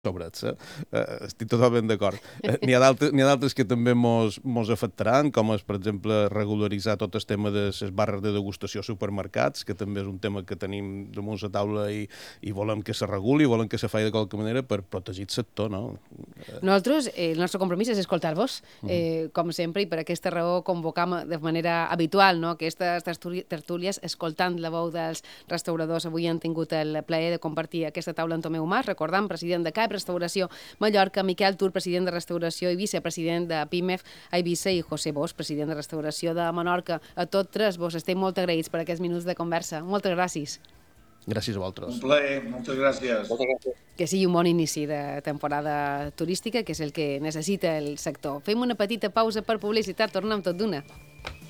sobrats, estic totalment d'acord. N'hi ha d'altres que també mos afectaran, com és, per exemple, regularitzar tot el tema de les barres de degustació a supermercats, que també és un tema que tenim damunt la taula i volem que se reguli, volem que se faci de qualque manera per protegir el sector, no? Nosaltres, el nostre compromís és escoltar-vos, com sempre, i per aquesta raó convocam de manera habitual, no?, aquestes tertúlies, escoltant la veu dels restauradors. Avui han tingut el plaer de compartir aquesta taula amb Tomeu Mas, recordant, president de CAP Restauració Mallorca, Miquel Tur, president de Restauració i vicepresident de PIMEF a Eivissa, i José Bosch, president de Restauració de Menorca. A tots tres vos estem molt agraïts per aquests minuts de conversa. Moltes gràcies. Gràcies a vosaltres. Un plaer, moltes gràcies. Que sigui un bon inici de temporada turística, que és el que necessita el sector. Fem una petita pausa per publicitat, tornem tot d'una.